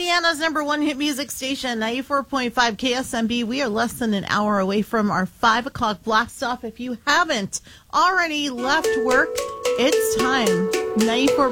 Indiana's #1 hit music station, 94.5 KSMB. We are less than an hour away from our 5 o'clock blast off. If you haven't already left work, it's time. 94.